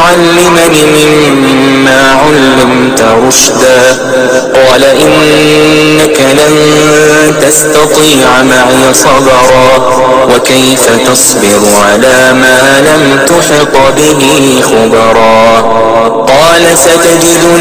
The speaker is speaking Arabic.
تعلمني مما علمت رشدا قال إنك لن تستطيع معي صبرا وكيف تصبر على ما لم تحط به خبرا قال ستجدني